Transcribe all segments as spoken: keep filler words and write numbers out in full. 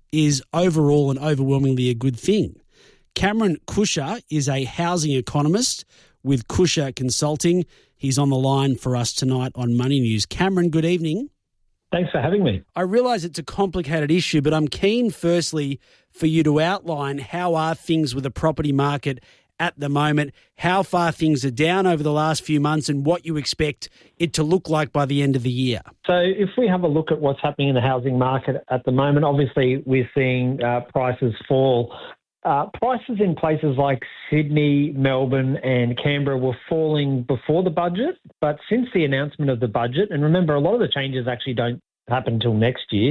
is overall and overwhelmingly a good thing. Cameron Kusher is a housing economist with Kusher Consulting. He's on the line for us tonight on Money News. Cameron, good evening. Thanks for having me. I realise it's a complicated issue, but I'm keen, firstly, for you to outline how are things with the property market at the moment, how far things are down over the last few months and what you expect it to look like by the end of the year. So if we have a look at what's happening in the housing market at the moment, obviously we're seeing uh, prices fall. Uh, prices in places like Sydney, Melbourne and Canberra were falling before the budget, but since the announcement of the budget, and remember a lot of the changes actually don't happen until next year,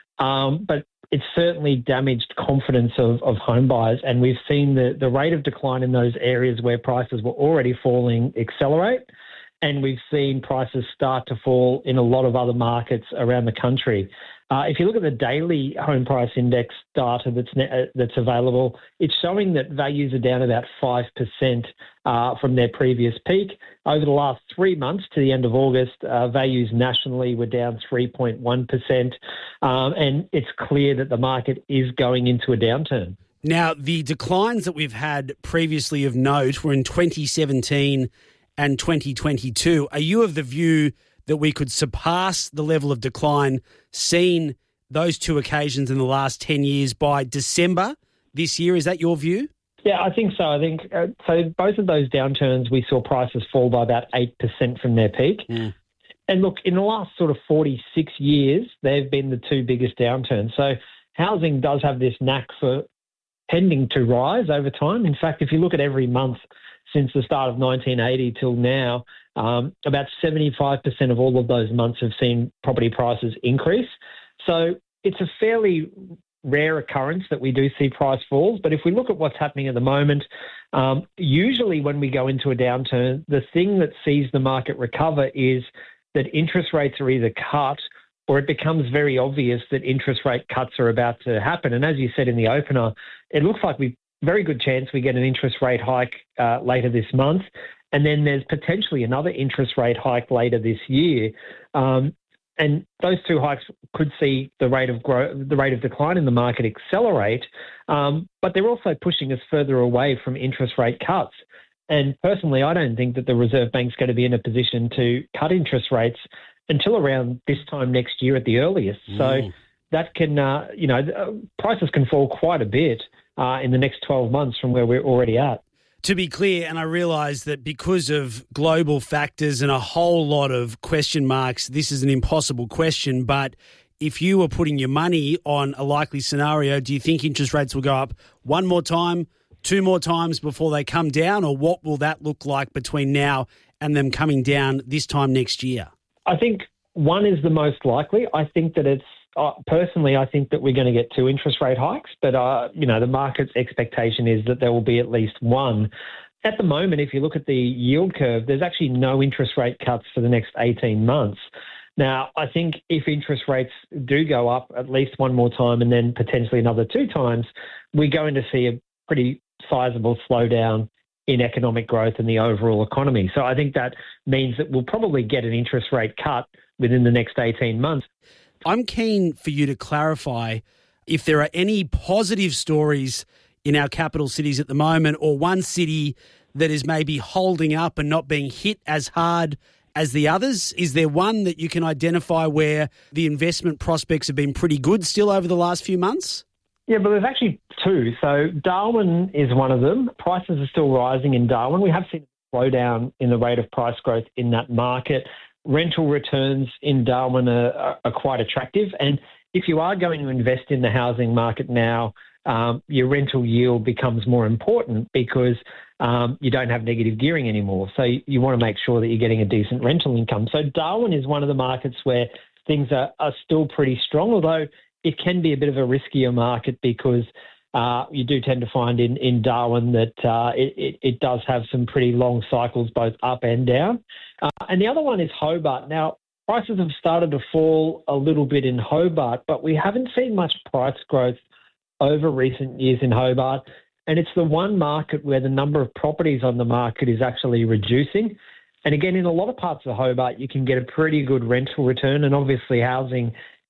um, but it's certainly damaged confidence of, of home buyers, and we've seen the, the rate of decline in those areas where prices were already falling accelerate, and we've seen prices start to fall in a lot of other markets around the country. Uh, if you look at the daily home price index data that's ne- that's available, it's showing that values are down about five percent uh, from their previous peak. Over the last three months to the end of August, uh, values nationally were down three point one percent, um, and it's clear that the market is going into a downturn. Now, the declines that we've had previously of note were in twenty seventeen and twenty twenty-two. Are you of the view that we could surpass the level of decline seen those two occasions in the last ten years by December this year? Is that your view? Yeah, I think so. I think uh, so. Both of those downturns, we saw prices fall by about eight percent from their peak. Mm. And look, in the last sort of forty-six years, they've been the two biggest downturns. So housing does have this knack for tending to rise over time. In fact, if you look at every month since the start of nineteen eighty till now, um, about seventy-five percent of all of those months have seen property prices increase. So it's a fairly rare occurrence that we do see price falls. But if we look at what's happening at the moment, um, usually when we go into a downturn, the thing that sees the market recover is that interest rates are either cut or it becomes very obvious that interest rate cuts are about to happen. And as you said in the opener, it looks like we've very good chance we get an interest rate hike uh, later this month. And then there's potentially another interest rate hike later this year. Um, and those two hikes could see the rate of growth, the rate of decline in the market accelerate. Um, but they're also pushing us further away from interest rate cuts. And personally, I don't think that the Reserve Bank's going to be in a position to cut interest rates until around this time next year at the earliest. Mm. So that can, uh, you know, prices can fall quite a bit Uh, in the next twelve months from where we're already at. To be clear, and I realise that because of global factors and a whole lot of question marks, this is an impossible question, but if you were putting your money on a likely scenario, do you think interest rates will go up one more time, two more times before they come down, or what will that look like between now and them coming down this time next year? I think one is the most likely. I think that it's Uh, personally, I think that we're going to get two interest rate hikes, but, uh, you know, the market's expectation is that there will be at least one. At the moment, if you look at the yield curve, there's actually no interest rate cuts for the next eighteen months. Now, I think if interest rates do go up at least one more time and then potentially another two times, we're going to see a pretty sizable slowdown in economic growth in the overall economy. So I think that means that we'll probably get an interest rate cut within the next eighteen months. I'm keen for you to clarify if there are any positive stories in our capital cities at the moment, or one city that is maybe holding up and not being hit as hard as the others. Is there one that you can identify where the investment prospects have been pretty good still over the last few months? Yeah, but there's actually two. So Darwin is one of them. Prices are still rising in Darwin. We have seen a slowdown in the rate of price growth in that market. Rental returns in Darwin are, are quite attractive. And if you are going to invest in the housing market now, um, your rental yield becomes more important because um, you don't have negative gearing anymore. So you, you want to make sure that you're getting a decent rental income. So Darwin is one of the markets where things are, are still pretty strong, although it can be a bit of a riskier market because uh, you do tend to find in, in Darwin that uh, it, it, it does have some pretty long cycles, both up and down. Uh, and the other one is Hobart. Now, prices have started to fall a little bit in Hobart, but we haven't seen much price growth over recent years in Hobart. And it's the one market where the number of properties on the market is actually reducing. And again, in a lot of parts of Hobart, you can get a pretty good rental return, and obviously housing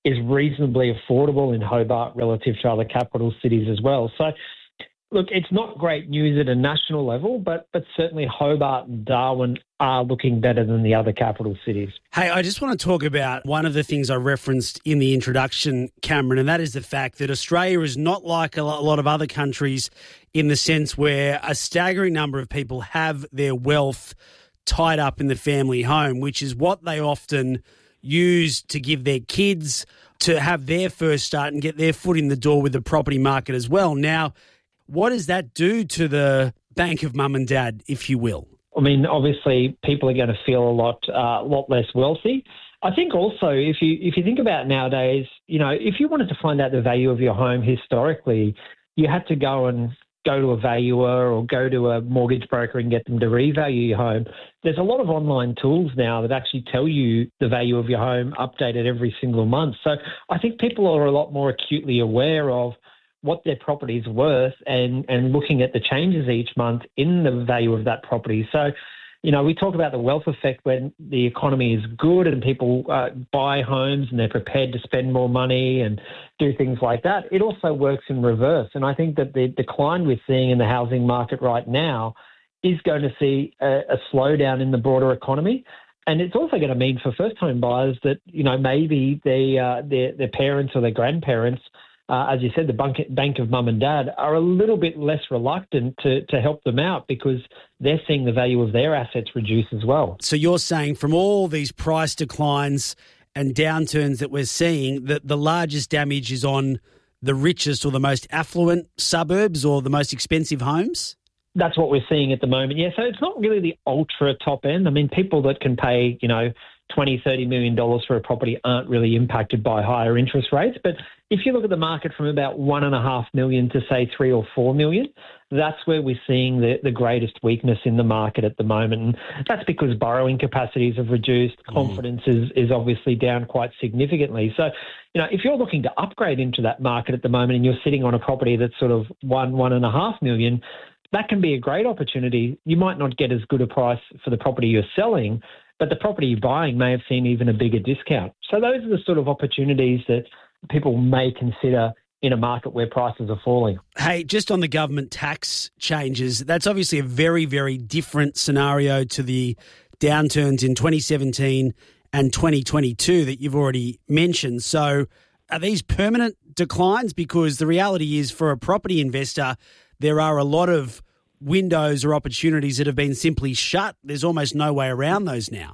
is reasonably affordable in Hobart relative to other capital cities as well. So, look, it's not great news at a national level, but but certainly Hobart and Darwin are looking better than the other capital cities. Hey, I just want to talk about one of the things I referenced in the introduction, Cameron, and that is the fact that Australia is not like a lot of other countries in the sense where a staggering number of people have their wealth tied up in the family home, which is what they often use to give their kids to have their first start and get their foot in the door with the property market as well. Now, what does that do to the bank of mum and dad, if you will? I mean, obviously, people are going to feel a lot, uh, lot less wealthy. I think also, if you if you think about nowadays, you know, if you wanted to find out the value of your home historically, you had to go and go to a valuer or go to a mortgage broker and get them to revalue your home. There's a lot of online tools now that actually tell you the value of your home updated every single month. So I think people are a lot more acutely aware of what their property is worth and, and looking at the changes each month in the value of that property. So, you know, we talk about the wealth effect when the economy is good and people uh, buy homes and they're prepared to spend more money and do things like that. It also works in reverse. And I think that the decline we're seeing in the housing market right now is going to see a, a slowdown in the broader economy. And it's also going to mean for first-home buyers that, you know, maybe they, uh, their, their parents or their grandparents, Uh, as you said, the bank, bank of mum and dad are a little bit less reluctant to, to help them out because they're seeing the value of their assets reduce as well. So you're saying from all these price declines and downturns that we're seeing, that the largest damage is on the richest or the most affluent suburbs or the most expensive homes? That's what we're seeing at the moment. Yeah, so it's not really the ultra top end. I mean, people that can pay, you know, twenty, thirty million dollars for a property aren't really impacted by higher interest rates. But if you look at the market from about one and a half million to say three or four million, that's where we're seeing the, the greatest weakness in the market at the moment. And that's because borrowing capacities have reduced. Confidence mm. is, is obviously down quite significantly. So, you know, if you're looking to upgrade into that market at the moment and you're sitting on a property that's sort of one, one and a half million, that can be a great opportunity. You might not get as good a price for the property you're selling, but the property you're buying may have seen even a bigger discount. So those are the sort of opportunities that people may consider in a market where prices are falling. Hey, just on the government tax changes, that's obviously a very, very different scenario to the downturns in twenty seventeen and twenty twenty-two that you've already mentioned. So are these permanent declines? Because the reality is for a property investor, there are a lot of windows or opportunities that have been simply shut. There's almost no way around those now.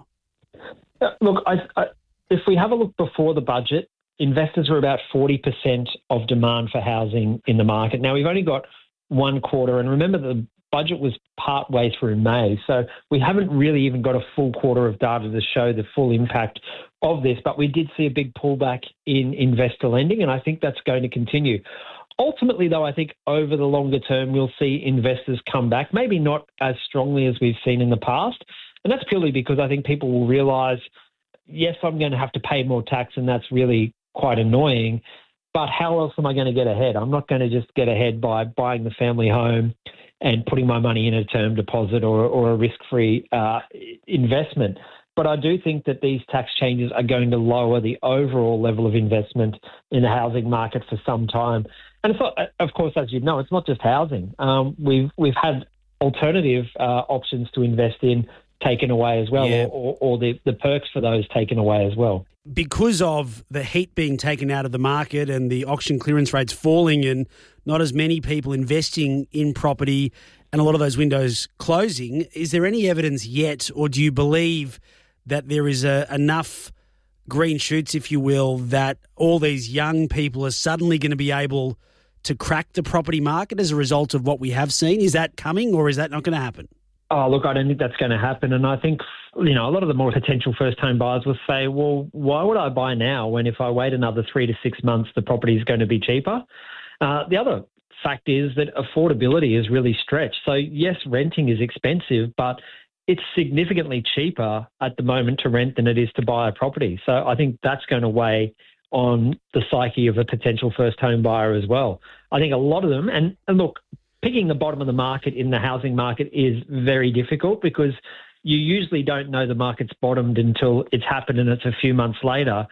Uh, look, I, I, if we have a look before the budget, investors were about forty percent of demand for housing in the market. Now, we've only got one quarter, and remember the budget was part way through May, so we haven't really even got a full quarter of data to show the full impact of this, but we did see a big pullback in investor lending, and I think that's going to continue. Ultimately, though, I think over the longer term, we'll see investors come back, maybe not as strongly as we've seen in the past. And that's purely because I think people will realise, yes, I'm going to have to pay more tax, and that's really quite annoying. But how else am I going to get ahead? I'm not going to just get ahead by buying the family home and putting my money in a term deposit or, or a risk-free uh, investment. But I do think that these tax changes are going to lower the overall level of investment in the housing market for some time. And it's not, of course, as you know, it's not just housing. Um, we've we've had alternative uh, options to invest in taken away as well, yeah. or, or, or the, the perks for those taken away as well. Because of the heat being taken out of the market and the auction clearance rates falling and not as many people investing in property and a lot of those windows closing, is there any evidence yet, or do you believe that there is a, enough green shoots, if you will, that all these young people are suddenly going to be able to crack the property market as a result of what we have seen? Is that coming, or is that not going to happen? Oh, look, I don't think that's going to happen. And I think, you know, a lot of the more potential first-home buyers will say, well, why would I buy now when if I wait another three to six months, the property is going to be cheaper? Uh, the other fact is that affordability is really stretched. So, yes, renting is expensive, but it's significantly cheaper at the moment to rent than it is to buy a property. So I think that's going to weigh on the psyche of a potential first-home buyer as well. I think a lot of them, and, and look, picking the bottom of the market in the housing market is very difficult because you usually don't know the market's bottomed until it's happened and it's a few months later.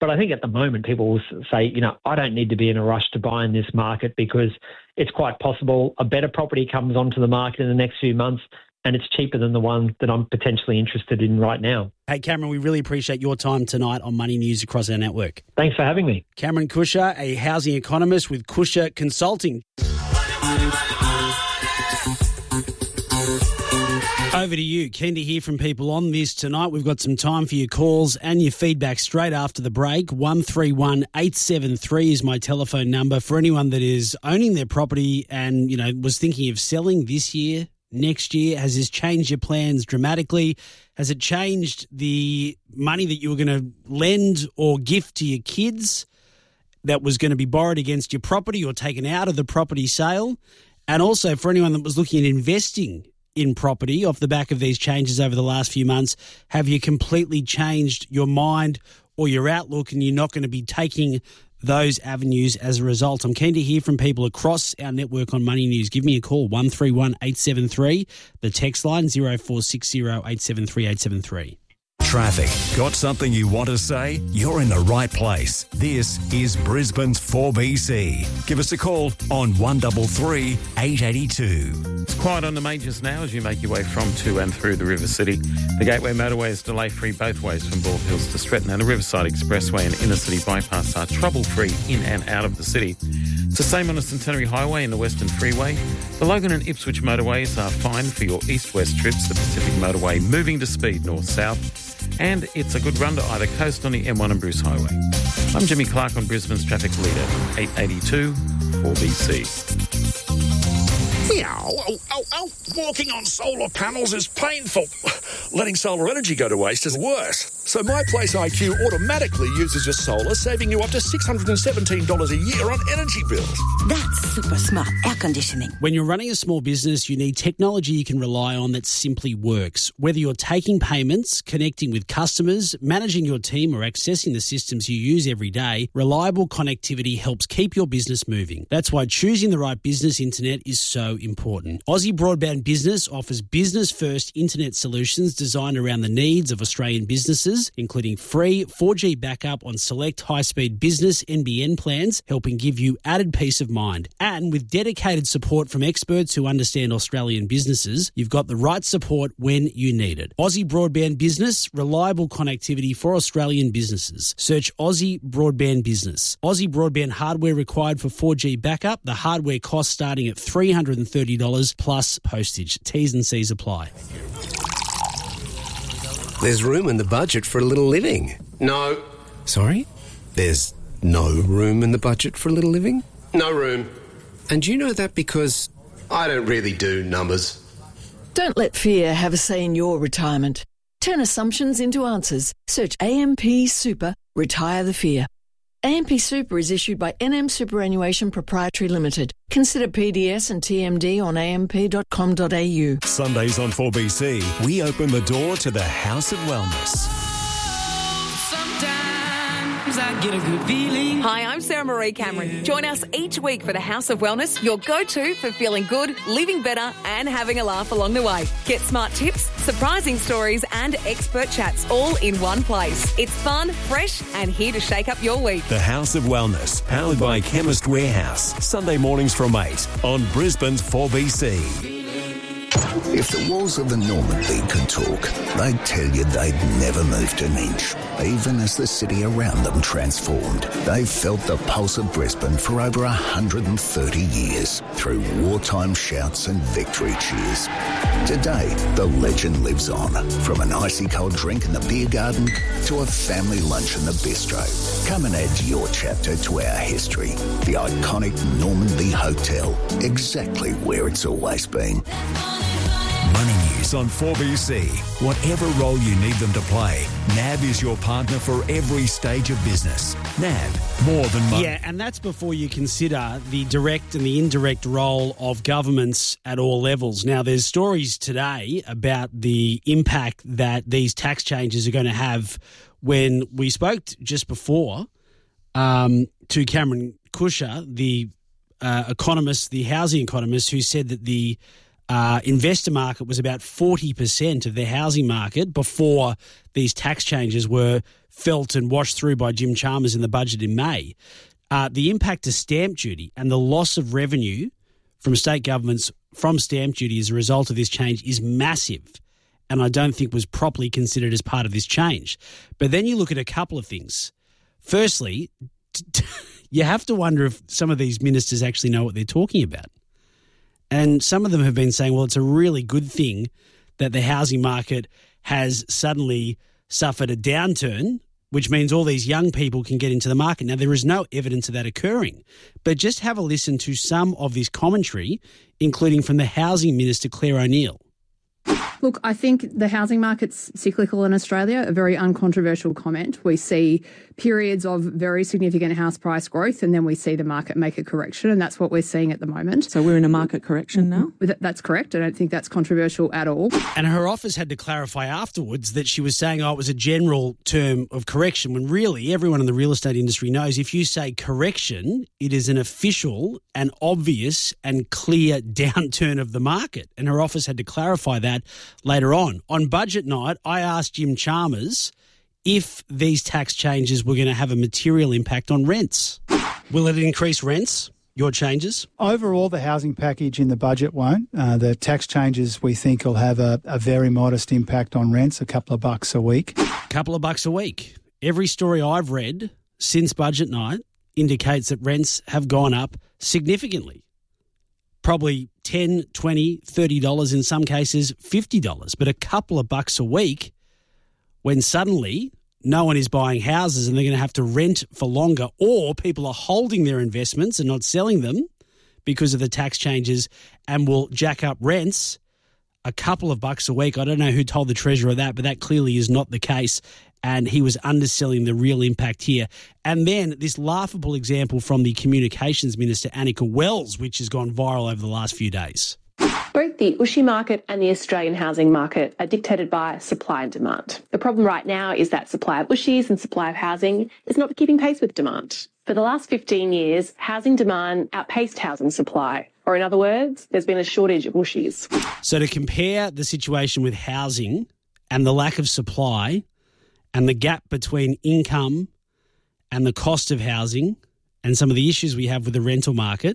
But I think at the moment people will say, you know, I don't need to be in a rush to buy in this market because it's quite possible a better property comes onto the market in the next few months and it's cheaper than the one that I'm potentially interested in right now. Hey, Cameron, we really appreciate your time tonight on Money News across our network. Thanks for having me. Cameron Kusher, a housing economist with Kusher Consulting. Over to you. Keen to hear from people on this tonight. We've got some time for your calls and your feedback straight after the break. one three one eight seven three is my telephone number for anyone that is owning their property and, you know, was thinking of selling this year, next year. Has this changed your plans dramatically? Has it changed the money that you were going to lend or gift to your kids that was going to be borrowed against your property or taken out of the property sale? And also for anyone that was looking at investing in property off the back of these changes over the last few months, have you completely changed your mind or your outlook and you're not going to be taking those avenues as a result? I'm keen to hear from people across our network on Money News. Give me a call, one three one eight seven three, the text line zero four six zero eight seven three eight seven three. Traffic. Got something you want to say? You're in the right place. This is Brisbane's four B C. Give us a call on one three three, eight eight two. It's quiet on the majors now as you make your way from, to and through the River City. The Gateway Motorway is delay-free both ways from Bald Hills to Stretton, and the Riverside Expressway and Inner City Bypass are trouble-free in and out of the city. It's the same on the Centenary Highway and the Western Freeway. The Logan and Ipswich motorways are fine for your east-west trips. The Pacific Motorway moving to speed north-south. And it's a good run to either coast on the M one and Bruce Highway. I'm Jimmy Clark on Brisbane's traffic leader, eight eighty-two four B C. Meow. Oh, oh, oh. Walking on solar panels is painful. Letting solar energy go to waste is worse. So My Place I Q automatically uses your solar, saving you up to six hundred seventeen dollars a year on energy bills. That's super smart air conditioning. When you're running a small business, you need technology you can rely on that simply works. Whether you're taking payments, connecting with customers, managing your team, or accessing the systems you use every day, reliable connectivity helps keep your business moving. That's why choosing the right business internet is so important. Aussie Broadband Business offers business-first internet solutions designed around the needs of Australian businesses, including free four G backup on select high-speed business N B N plans, helping give you added peace of mind. And with dedicated support from experts who understand Australian businesses, you've got the right support when you need it. Aussie Broadband Business, reliable connectivity for Australian businesses. Search Aussie Broadband Business. Aussie Broadband hardware required for four G backup. The hardware cost starting at three hundred thirty dollars plus postage. T's and C's apply. There's room in the budget for a little living. No. Sorry? There's no room in the budget for a little living? No room. And you know that because I don't really do numbers. Don't let fear have a say in your retirement. Turn assumptions into answers. Search A M P Super, retire the fear. A M P Super is issued by N M Superannuation Proprietary Limited. Consider P D S and T M D on a m p dot com dot a u. Sundays on four B C, we open the door to the House of Wellness. Sometimes I get a good feeling. Hi, I'm Sarah Marie Cameron. Join us each week for the House of Wellness, your go-to for feeling good, living better, and having a laugh along the way. Get smart tips, surprising stories, and expert chats all in one place. It's fun, fresh, and here to shake up your week. The House of Wellness, powered by Chemist Warehouse. Sunday mornings from eight on Brisbane's four B C. If the walls of the Normandy could talk, they'd tell you they'd never moved an inch, even as the city around them transformed. They've felt the pulse of Brisbane for over one hundred thirty years, through wartime shouts and victory cheers. Today, the legend lives on, from an icy cold drink in the beer garden to a family lunch in the bistro. Come and add your chapter to our history. The iconic Normandy Hotel, exactly where it's always been. Money News on four B C. Whatever role you need them to play, N A B is your partner for every stage of business. N A B, more than money. Yeah, and that's before you consider the direct and the indirect role of governments at all levels. Now, there's stories today about the impact that these tax changes are going to have. When we spoke just before um, to Cameron Kusher, the uh, economist, the housing economist, who said that the uh, investor market was about forty percent of their housing market before these tax changes were felt and washed through by Jim Chalmers in the budget in May. Uh, the impact of stamp duty and the loss of revenue from state governments from stamp duty as a result of this change is massive, and I don't think was properly considered as part of this change. But then you look at a couple of things. Firstly, t- t- you have to wonder if some of these ministers actually know what they're talking about. And some of them have been saying, well, it's a really good thing that the housing market has suddenly suffered a downturn, which means all these young people can get into the market. Now, there is no evidence of that occurring, but just have a listen to some of this commentary, including from the Housing Minister, Claire O'Neill. Look, I think the housing market's cyclical in Australia, a very uncontroversial comment. We see periods of very significant house price growth and then we see the market make a correction, and that's what we're seeing at the moment. So we're in a market correction now? That's correct. I don't think that's controversial at all. And her office had to clarify afterwards that she was saying, oh, it was a general term of correction, when really everyone in the real estate industry knows if you say correction, it is an official and obvious and clear downturn of the market. And her office had to clarify that later on. On budget night, I asked Jim Chalmers if these tax changes were going to have a material impact on rents. Will it increase rents, your changes? Overall, the housing package in the budget won't. Uh, the tax changes we think will have a, a very modest impact on rents, a couple of bucks a week. A couple of bucks a week. Every story I've read since budget night indicates that rents have gone up significantly. Probably ten, twenty, thirty dollars, in some cases fifty dollars. But a couple of bucks a week when suddenly no one is buying houses and they're going to have to rent for longer, or people are holding their investments and not selling them because of the tax changes and will jack up rents, a couple of bucks a week. I don't know who told the Treasurer that, but that clearly is not the case. And he was underselling the real impact here. And then this laughable example from the Communications Minister, Annika Wells, which has gone viral over the last few days. Both the Aussie market and the Australian housing market are dictated by supply and demand. The problem right now is that supply of Aushies and supply of housing is not keeping pace with demand. For the last fifteen years, housing demand outpaced housing supply. Or in other words, there's been a shortage of Aushies. So to compare the situation with housing and the lack of supply and the gap between income and the cost of housing and some of the issues we have with the rental market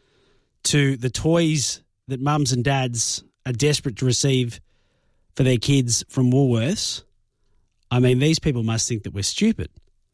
to the toys that mums and dads are desperate to receive for their kids from Woolworths, I mean, these people must think that we're stupid.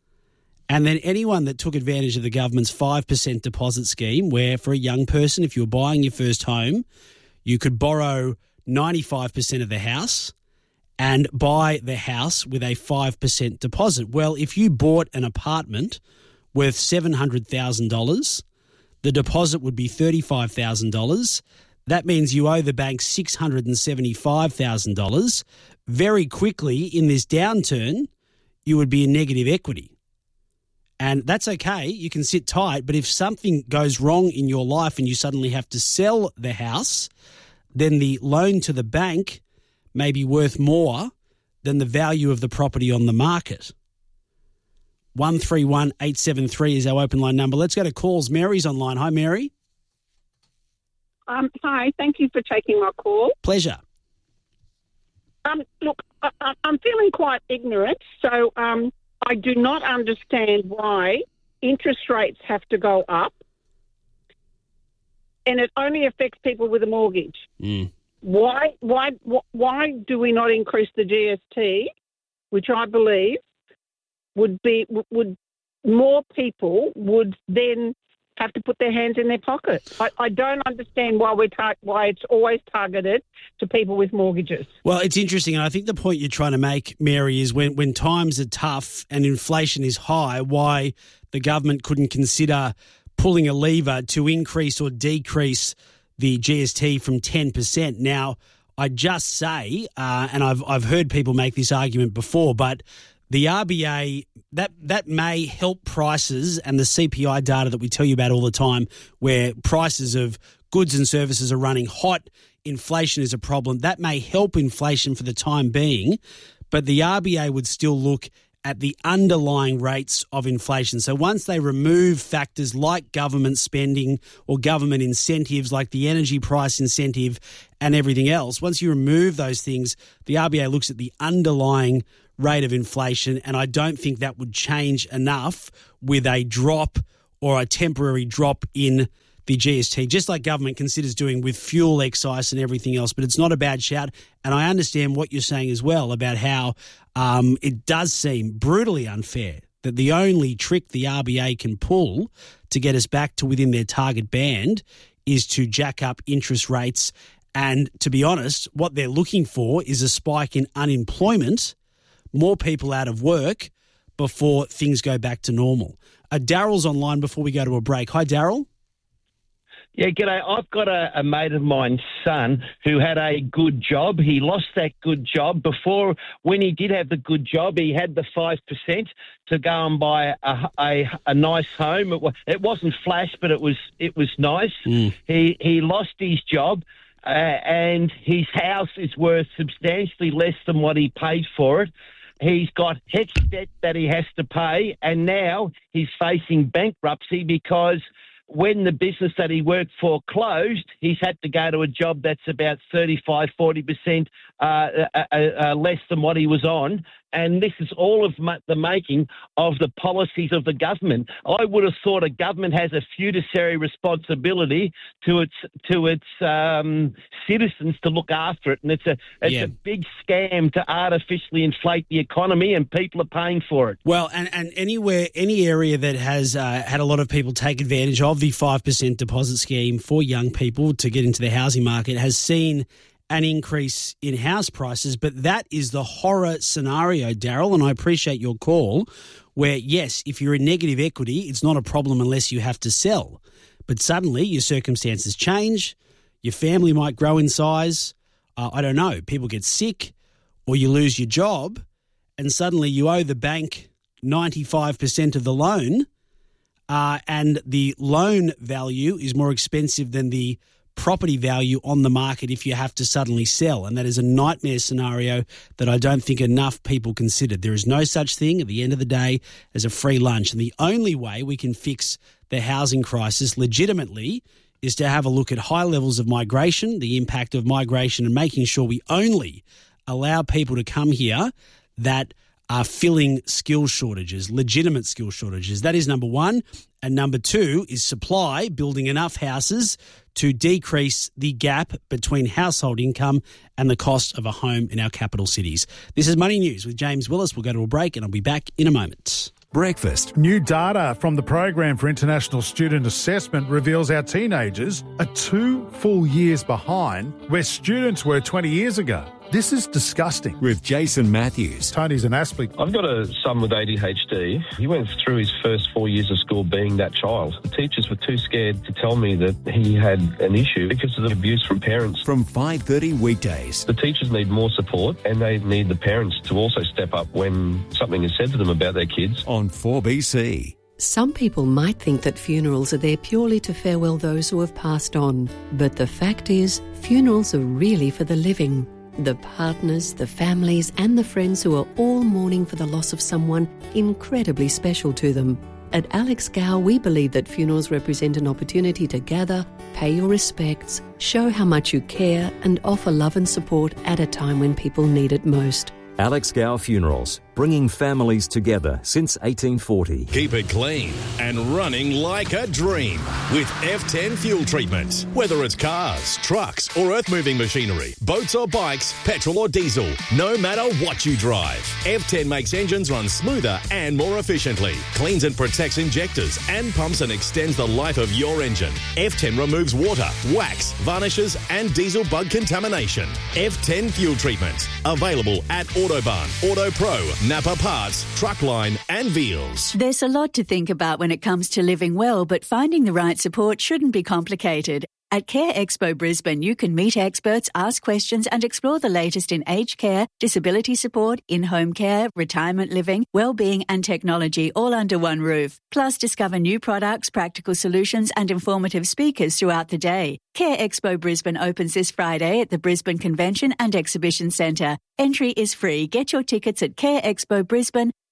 And then anyone that took advantage of the government's five percent deposit scheme, where for a young person, if you were buying your first home, you could borrow ninety-five percent of the house and buy the house with a five percent deposit. Well, if you bought an apartment worth seven hundred thousand dollars, the deposit would be thirty-five thousand dollars. That means you owe the bank six hundred seventy-five thousand dollars. Very quickly in this downturn, you would be in negative equity. And that's okay. You can sit tight. But if something goes wrong in your life and you suddenly have to sell the house, then the loan to the bank may be worth more than the value of the property on the market. one three one eight seven three is our open line number. Let's go to calls. Mary's online. Hi, Mary. Um, hi, thank you for taking my call. Pleasure. Um, look, I, I'm feeling quite ignorant, so um, I do not understand why interest rates have to go up and it only affects people with a mortgage. Mm. Why, why, why do we not increase the G S T, which I believe would be would more people would then have to put their hands in their pocket? I, I don't understand why we tar- why it's always targeted to people with mortgages. Well, it's interesting, and I think the point you're trying to make, Mary, is when, when times are tough and inflation is high, why the government couldn't consider pulling a lever to increase or decrease the G S T from ten percent. Now, I just say, uh, and I've I've heard people make this argument before, but the R B A, that that may help prices, and the C P I data that we tell you about all the time, where prices of goods and services are running hot, inflation is a problem, that may help inflation for the time being, but the R B A would still look at the underlying rates of inflation. So once they remove factors like government spending or government incentives like the energy price incentive and everything else, once you remove those things, the R B A looks at the underlying rate of inflation, and I don't think that would change enough with a drop or a temporary drop in the G S T, just like government considers doing with fuel excise and everything else. But it's not a bad shout. And I understand what you're saying as well about how um, it does seem brutally unfair that the only trick the R B A can pull to get us back to within their target band is to jack up interest rates. And to be honest, what they're looking for is a spike in unemployment, more people out of work before things go back to normal. Uh, Daryl's online before we go to a break. Hi, Daryl. Yeah, g'day. I've got a, a mate of mine's son who had a good job. He lost that good job. Before, when he did have the good job, he had the five percent to go and buy a, a, a nice home. It, was, it wasn't flash, but it was it was nice. Mm. He, he lost his job, uh, and his house is worth substantially less than what he paid for it. He's got H E C debt that he has to pay, and now he's facing bankruptcy because when the business that he worked for closed, he's had to go to a job that's about thirty-five, forty percent uh, uh, uh, less than what he was on. And this is all of ma- the making of the policies of the government. I would have thought a government has a fiduciary responsibility to its to its um, citizens to look after it, and it's a it's yeah. a big scam to artificially inflate the economy, and people are paying for it. Well, and, and anywhere, any area that has uh, had a lot of people take advantage of the five percent deposit scheme for young people to get into the housing market has seen an increase in house prices, but that is the horror scenario, Daryl, and I appreciate your call, where, yes, if you're in negative equity, it's not a problem unless you have to sell. But suddenly your circumstances change, your family might grow in size, uh, I don't know, people get sick, or you lose your job, and suddenly you owe the bank ninety-five percent of the loan, uh, and the loan value is more expensive than the property value on the market if you have to suddenly sell. And that is a nightmare scenario that I don't think enough people considered. There is no such thing at the end of the day as a free lunch. And the only way we can fix the housing crisis legitimately is to have a look at high levels of migration, the impact of migration, and making sure we only allow people to come here that are filling skill shortages, legitimate skill shortages. That is number one. And number two is supply, building enough houses to decrease the gap between household income and the cost of a home in our capital cities. This is Money News with James Willis. We'll go to a break and I'll be back in a moment. Breakfast. New data from the Program for International Student Assessment reveals our teenagers are two full years behind where students were twenty years ago. This is disgusting. With Jason Matthews. Tony's an athlete. I've got a son with A D H D. He went through his first four years of school being that child. The teachers were too scared to tell me that he had an issue because of the abuse from parents. From five thirty weekdays. The teachers need more support, and they need the parents to also step up when something is said to them about their kids. On four B C. Some people might think that funerals are there purely to farewell those who have passed on. But the fact is, funerals are really for the living. The partners, the families and the friends who are all mourning for the loss of someone incredibly special to them. At Alex Gow, we believe that funerals represent an opportunity to gather, pay your respects, show how much you care and offer love and support at a time when people need it most. Alex Gow Funerals, bringing families together since eighteen forty. Keep it clean and running like a dream with F ten fuel treatment. Whether it's cars, trucks or earth-moving machinery, boats or bikes, petrol or diesel, no matter what you drive, F ten makes engines run smoother and more efficiently, cleans and protects injectors and pumps and extends the life of your engine. F ten removes water, wax, varnishes and diesel bug contamination. F ten fuel treatment, available at Autobahn, Auto Pro, Napa Parts, Truckline and Veals. There's a lot to think about when it comes to living well, but finding the right support shouldn't be complicated. At Care Expo Brisbane, you can meet experts, ask questions and explore the latest in aged care, disability support, in-home care, retirement living, well-being and technology all under one roof. Plus, discover new products, practical solutions and informative speakers throughout the day. Care Expo Brisbane opens this Friday at the Brisbane Convention and Exhibition Centre. Entry is free. Get your tickets at care expo brisbane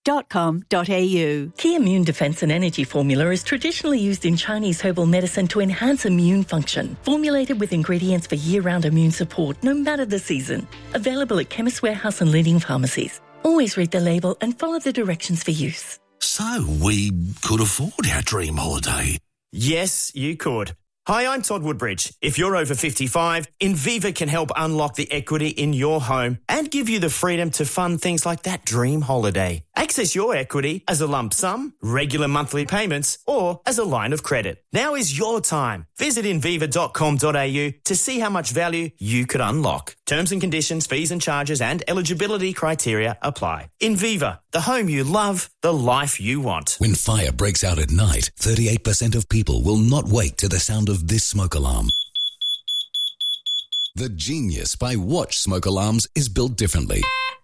dot com dot a u. Key Immune Defense and Energy Formula is traditionally used in Chinese herbal medicine to enhance immune function. Formulated with ingredients for year-round immune support, no matter the season. Available at Chemist Warehouse and leading pharmacies. Always read the label and follow the directions for use. So, we could afford our dream holiday. Yes, you could. Hi, I'm Todd Woodbridge. If you're over fifty-five, Inviva can help unlock the equity in your home and give you the freedom to fund things like that dream holiday. Access your equity as a lump sum, regular monthly payments, or as a line of credit. Now is your time. Visit inviva dot com dot a u to see how much value you could unlock. Terms and conditions, fees and charges and eligibility criteria apply. Inviva, the home you love, the life you want. When fire breaks out at night, thirty-eight percent of people will not wake to the sound of this smoke alarm. The Genius by Watch smoke alarms is built differently.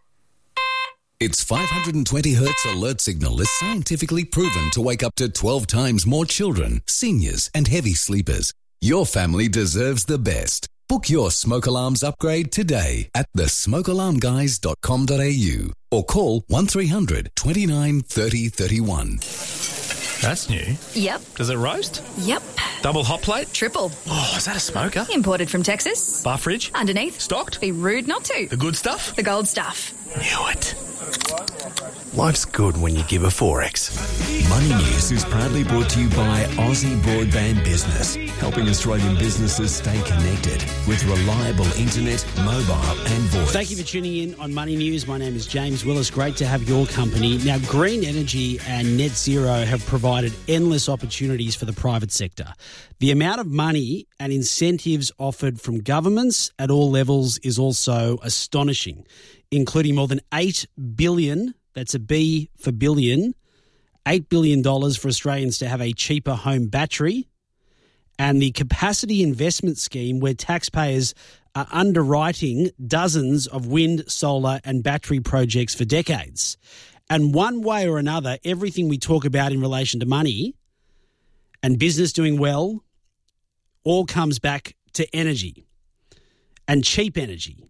Its five hundred twenty hertz alert signal is scientifically proven to wake up to twelve times more children, seniors, and heavy sleepers. Your family deserves the best. Book your smoke alarms upgrade today at the smoke alarm guys dot com dot a u or call one three hundred twenty-nine thirty thirty-one. That's new. Yep. Does it roast? Yep. Double hot plate? Triple. Oh, is that a smoker? Imported from Texas. Bar fridge? Underneath. Stocked? Be rude not to. The good stuff? The gold stuff. Knew it. Life's good when you give a Forex. Money News is proudly brought to you by Aussie Broadband Business, helping Australian businesses stay connected with reliable internet, mobile and voice. Thank you for tuning in on Money News. My name is James Willis. Great to have your company. Now, green energy and net zero have provided endless opportunities for the private sector. The amount of money and incentives offered from governments at all levels is also astonishing, including more than eight billion dollars, that's a B for billion, eight billion dollars for Australians to have a cheaper home battery, and the capacity investment scheme where taxpayers are underwriting dozens of wind, solar and battery projects for decades. And one way or another, everything we talk about in relation to money and business doing well all comes back to energy and cheap energy.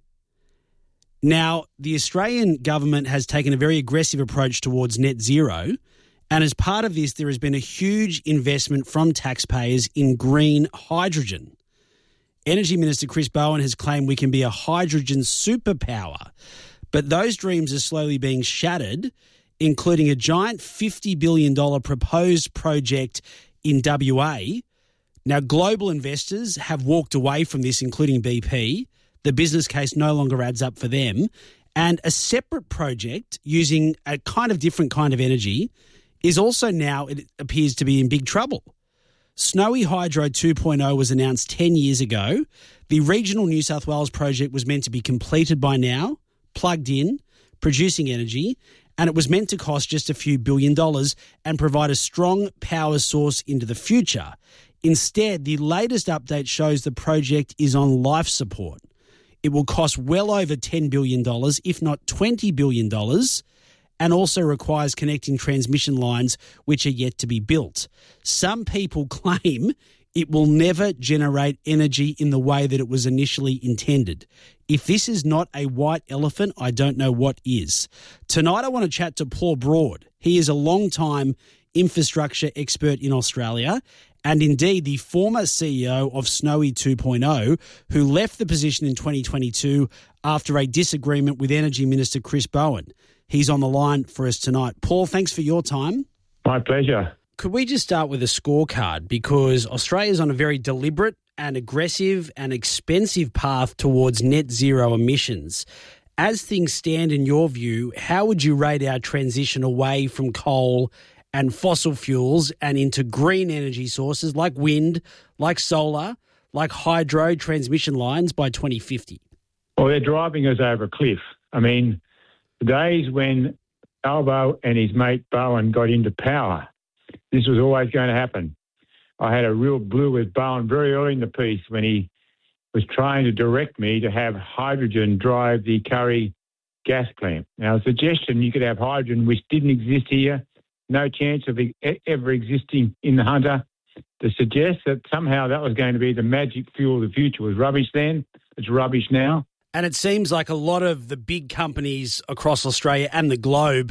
Now, the Australian government has taken a very aggressive approach towards net zero, and as part of this, there has been a huge investment from taxpayers in green hydrogen. Energy Minister Chris Bowen has claimed we can be a hydrogen superpower, but those dreams are slowly being shattered, including a giant fifty billion dollars proposed project in W A. Now, global investors have walked away from this, including B P. The business case no longer adds up for them. And a separate project using a kind of different kind of energy is also now, it appears to be in big trouble. Snowy Hydro two point oh was announced ten years ago. The regional New South Wales project was meant to be completed by now, plugged in, producing energy, and it was meant to cost just a few billion dollars and provide a strong power source into the future. Instead, the latest update shows the project is on life support. It will cost well over ten billion dollars, if not twenty billion dollars, and also requires connecting transmission lines which are yet to be built. Some people claim it will never generate energy in the way that it was initially intended. If this is not a white elephant, I don't know what is. Tonight I want to chat to Paul Broad. He is a long-time infrastructure expert in Australia and indeed the former C E O of Snowy two point oh, who left the position in twenty twenty-two after a disagreement with Energy Minister Chris Bowen. He's on the line for us tonight. Paul, thanks for your time. My pleasure. Could we just start with a scorecard? Because Australia's on a very deliberate and aggressive and expensive path towards net zero emissions. As things stand, in your view, how would you rate our transition away from coal and fossil fuels and into green energy sources like wind, like solar, like hydro transmission lines by twenty fifty? Well, they're driving us over a cliff. I mean, the days when Albo and his mate Bowen got into power, this was always going to happen. I had a real blue with Bowen very early in the piece when he was trying to direct me to have hydrogen drive the Curry gas plant. Now, the suggestion you could have hydrogen, which didn't exist here, no chance of it ever existing in the Hunter, to suggest that somehow that was going to be the magic fuel of the future was rubbish then. It's rubbish now. And it seems like a lot of the big companies across Australia and the globe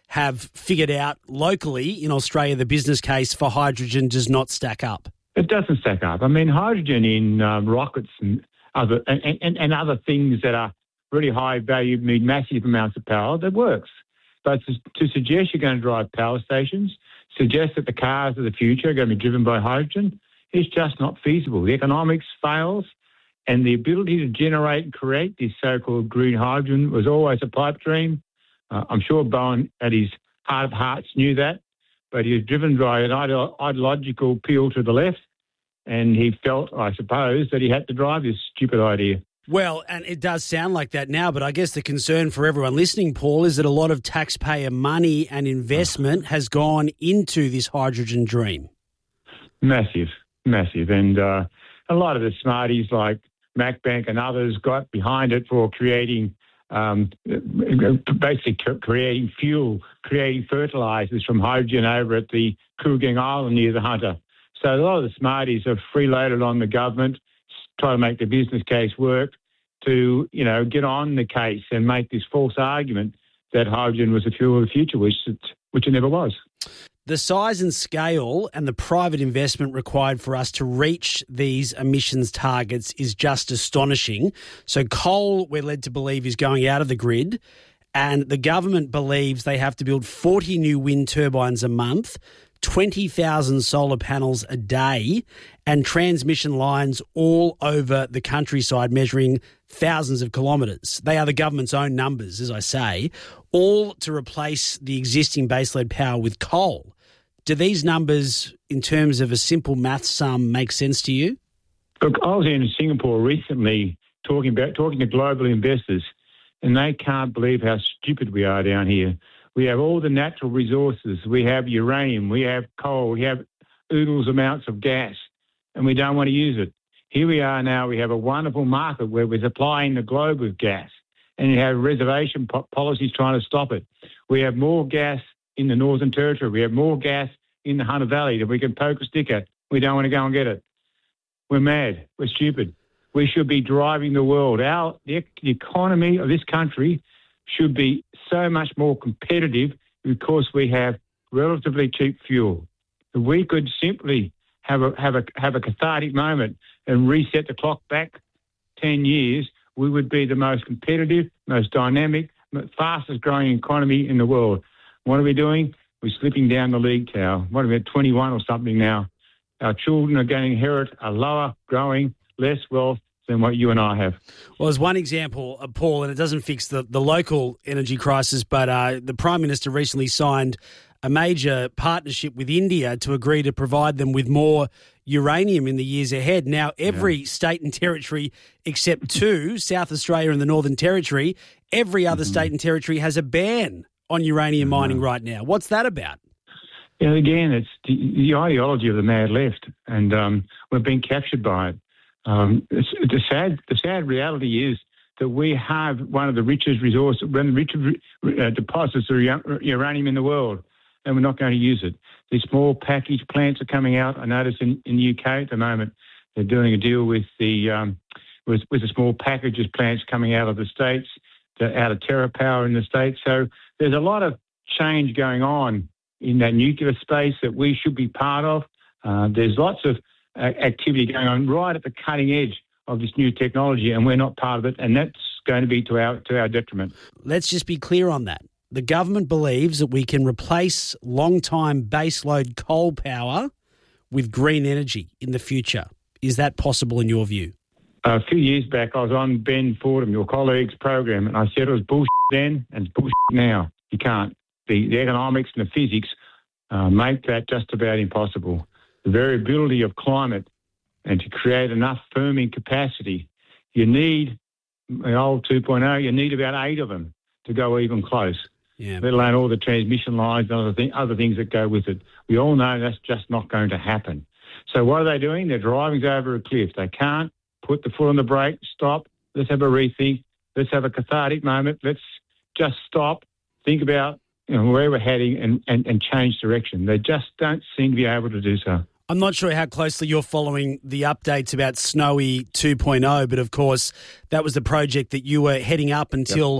have figured out locally in Australia the business case for hydrogen does not stack up. It doesn't stack up. I mean, hydrogen in um, rockets and other and, and, and other things that are really high value, need massive amounts of power, that works. But to, to suggest you're going to drive power stations, suggest that the cars of the future are going to be driven by hydrogen, is just not feasible. The economics fails, and the ability to generate and create this so-called green hydrogen was always a pipe dream. Uh, I'm sure Bowen, at his heart of hearts, knew that, but he was driven by an ide- ideological appeal to the left, and he felt, I suppose, that he had to drive this stupid idea. Well, and it does sound like that now, but I guess the concern for everyone listening, Paul, is that a lot of taxpayer money and investment has gone into this hydrogen dream. Massive, massive. And uh, a lot of the smarties like MacBank and others got behind it for creating, um, basically creating fuel, creating fertilisers from hydrogen over at the Kooragang Island near the Hunter. So a lot of the smarties have freeloaded on the government, try to make the business case work to, you know, get on the case and make this false argument that hydrogen was the fuel of the future, which it, which it never was. The size and scale and the private investment required for us to reach these emissions targets is just astonishing. So coal, we're led to believe, is going out of the grid, and the government believes they have to build forty new wind turbines a month, twenty thousand solar panels a day, and transmission lines all over the countryside measuring thousands of kilometres. They are the government's own numbers, as I say, all to replace the existing baseload power with coal. Do these numbers, in terms of a simple math sum, make sense to you? Look, I was in Singapore recently talking about talking to global investors, and they can't believe how stupid we are down here. We have all the natural resources. We have uranium. We have coal. We have oodles amounts of gas, and we don't want to use it. Here we are now. We have a wonderful market where we're supplying the globe with gas, and you have reservation po- policies trying to stop it. We have more gas in the Northern Territory. We have more gas in the Hunter Valley that we can poke a stick at. We don't want to go and get it. We're mad. We're stupid. We should be driving the world. Our the, the economy of this country should be so much more competitive because we have relatively cheap fuel. If we could simply have a have a have a cathartic moment and reset the clock back ten years, we would be the most competitive, most dynamic, fastest growing economy in the world. What are we doing? We're slipping down the league tower. What are we at twenty-one or something now? Our children are going to inherit a lower growing, less wealth than what you and I have. Well, as one example, uh, Paul, and it doesn't fix the, the local energy crisis, but uh, the Prime Minister recently signed a major partnership with India to agree to provide them with more uranium in the years ahead. Now, every yeah. state and territory except two, South Australia and the Northern Territory, every other mm-hmm. state and territory has a ban on uranium mm-hmm. mining right now. What's that about? Yeah, again, it's the, the ideology of the mad left, and um, we're being captured by it. Um, it's, the sad, the sad reality is that we have one of the richest resources, one of the richest uh, deposits of uranium in the world, and we're not going to use it. These small package plants are coming out. I noticed in, in the U K at the moment they're doing a deal with the um, with, with the small packages plants coming out of the States, to, out of TerraPower in the States. So there's a lot of change going on in that nuclear space that we should be part of. Uh, there's lots of activity going on right at the cutting edge of this new technology, and we're not part of it, and that's going to be to our to our detriment. Let's just be clear on that. The government believes that we can replace long-time baseload coal power with green energy in the future. Is that possible in your view? A few years back, I was on Ben Fordham, your colleague's program, and I said it was bullshit then and it's bullshit now. You can't. The, the economics and the physics uh, make that just about impossible. The variability of climate, and to create enough firming capacity, you need, the old two point oh, you need about eight of them to go even close, yeah. let alone all the transmission lines and other, th- other things that go with it. We all know that's just not going to happen. So what are they doing? They're driving over a cliff. They can't put the foot on the brake, stop, let's have a rethink, let's have a cathartic moment, let's just stop, think about you know, where we're heading and, and, and change direction. They just don't seem to be able to do so. I'm not sure how closely you're following the updates about Snowy two point oh, but of course that was the project that you were heading up until yep.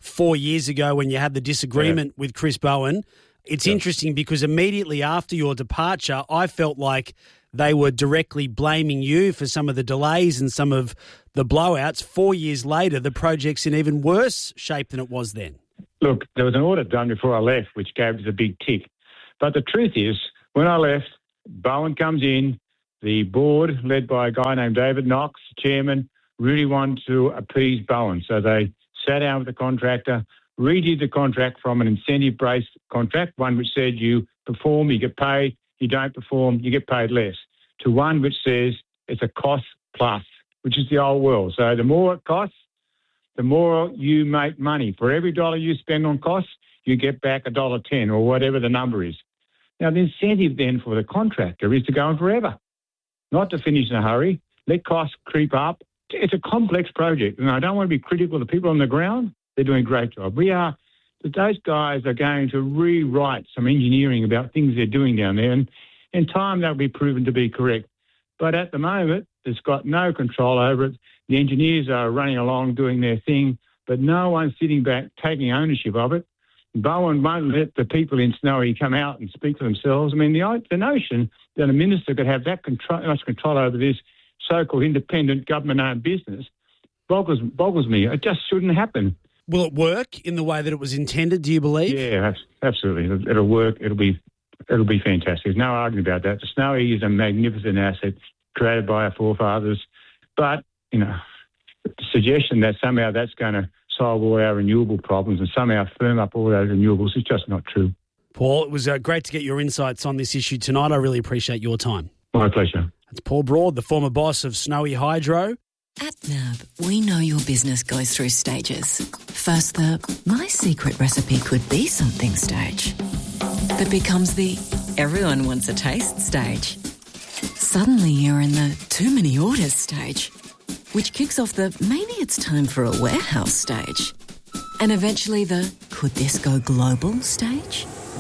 four years ago when you had the disagreement yeah. with Chris Bowen. It's yeah. interesting because immediately after your departure, I felt like they were directly blaming you for some of the delays and some of the blowouts. Four years later, the project's in even worse shape than it was then. Look, there was an audit done before I left, which gave us a big tick. But the truth is, when I left, Bowen comes in, the board, led by a guy named David Knox, chairman, really wanted to appease Bowen. So they sat down with the contractor, redid the contract from an incentive-based contract, one which said you perform, you get paid, you don't perform, you get paid less, to one which says it's a cost plus, which is the old world. So the more it costs, the more you make money. For every dollar you spend on costs, you get back a dollar ten or whatever the number is. Now, the incentive then for the contractor is to go on forever, not to finish in a hurry, let costs creep up. It's a complex project, and I don't want to be critical of the people on the ground. They're doing a great job. We are, those guys are going to rewrite some engineering about things they're doing down there, and in time that'll be proven to be correct. But at the moment, it's got no control over it. The engineers are running along doing their thing, but no one's sitting back taking ownership of it. Bowen won't let the people in Snowy come out and speak for themselves. I mean, the, the notion that a minister could have that control, much control over this so-called independent government-owned business boggles, boggles me. It just shouldn't happen. Will it work in the way that it was intended, do you believe? Yeah, absolutely. It'll, it'll work. It'll be it'll be fantastic. There's no argument about that. The Snowy is a magnificent asset created by our forefathers. But, you know, the suggestion that somehow that's going to solve all our renewable problems and somehow firm up all those renewables is just not true. Paul, it was uh, great to get your insights on this issue tonight. I really appreciate your time. My pleasure. That's Paul Broad, the former boss of Snowy Hydro. At N A B, we know your business goes through stages. First, the my secret recipe could be something stage that becomes the everyone wants a taste stage. Suddenly you're in the too many orders stage, which kicks off the maybe it's time for a warehouse stage. And eventually the could this go global stage?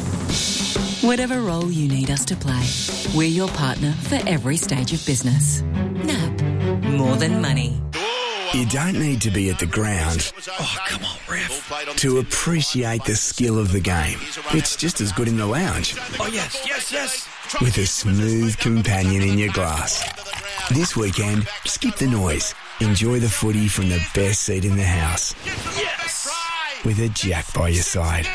Whatever role you need us to play, we're your partner for every stage of business. N A B. More than money. You don't need to be at the ground, oh come on ref, to appreciate the skill of the game. It's just as good in the lounge. Oh yes, yes, yes. With a smooth companion in your glass. This weekend, skip the noise. Enjoy the footy from the best seat in the house. Yes. With a Jack by your side.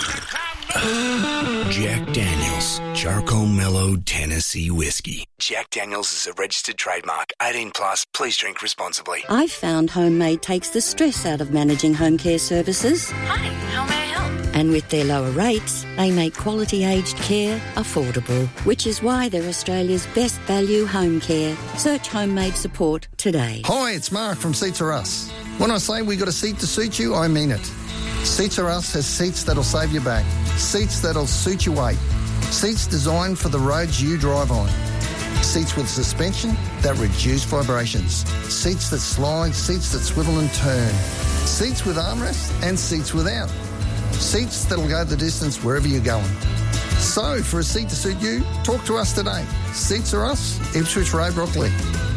Jack Daniels, Charcoal Mellow Tennessee Whiskey. Jack Daniels is a registered trademark. eighteen plus, please drink responsibly. I've found Homemade takes the stress out of managing home care services. Hi, how may I help? And with their lower rates, they make quality aged care affordable, which is why they're Australia's best value home care. Search Homemade support today. Hi, it's Mark from Seats Are Us. When I say we got a seat to suit you, I mean it. Seats Are Us has seats that'll save your back, seats that'll suit your weight, seats designed for the roads you drive on, seats with suspension that reduce vibrations, seats that slide, seats that swivel and turn, seats with armrests and seats without, seats that'll go the distance wherever you're going. So, for a seat to suit you, talk to us today. Seats Are Us, Ipswich Road, Brockley.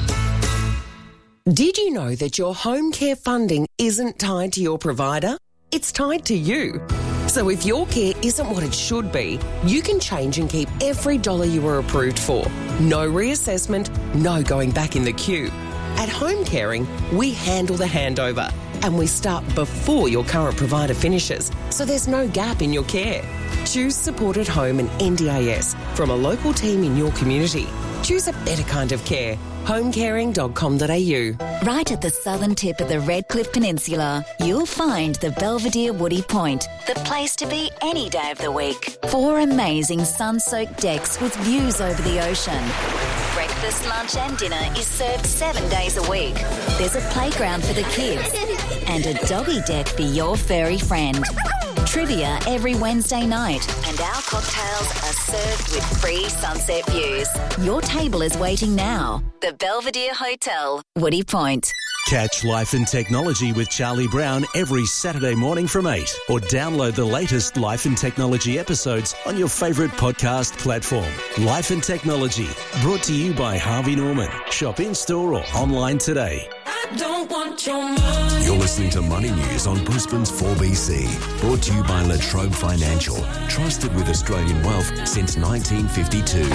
Did you know that your home care funding isn't tied to your provider? It's tied to you. So if your care isn't what it should be, you can change and keep every dollar you were approved for. No reassessment, no going back in the queue. At Home Caring, we handle the handover and we start before your current provider finishes, so there's no gap in your care. Choose Support at Home and N D A S from a local team in your community. Choose a better kind of care. home caring dot com dot a u. Right at the southern tip of the Redcliffe Peninsula, you'll find the Belvedere Woody Point, the place to be any day of the week. Four amazing sun-soaked decks with views over the ocean. Breakfast, lunch and dinner is served seven days a week. There's a playground for the kids and a doggy deck for your furry friend. Trivia every Wednesday night, and our cocktails are served with free sunset views. Your table is waiting now. The Belvedere Hotel, Woody Point. Catch Life and Technology with Charlie Brown every Saturday morning from eight, or download the latest Life and Technology episodes on your favourite podcast platform. Life and Technology, brought to you by Harvey Norman. Shop in-store or online today. I don't want your money. You're listening to Money News on Brisbane's four B C. Brought to you by Latrobe Financial. Trusted with Australian wealth since nineteen fifty-two.